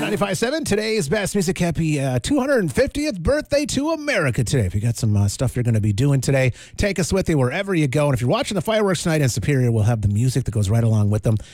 95.7, today's best music. Happy 250th birthday to America today. If you got some stuff you're going to be doing today, take us with you wherever you go. And if you're watching the fireworks tonight in Superior, we'll have the music that goes right along with them.